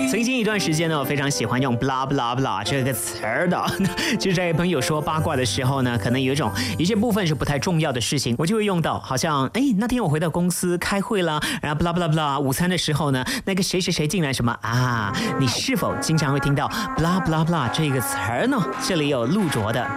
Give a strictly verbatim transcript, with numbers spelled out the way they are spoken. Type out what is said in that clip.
曾经一段时间呢，我非常喜欢用 blah blah blah 这个词儿的，就是在朋友说八卦的时候呢，可能有一种一些部分是不太重要的事情，我就会用到，好像哎那天我回到公司开会了，然后 blah blah blah 午餐的时候呢，那个谁谁谁进来什么啊？你是否经常会听到 blah blah blah 这个词儿呢？这里有陆卓的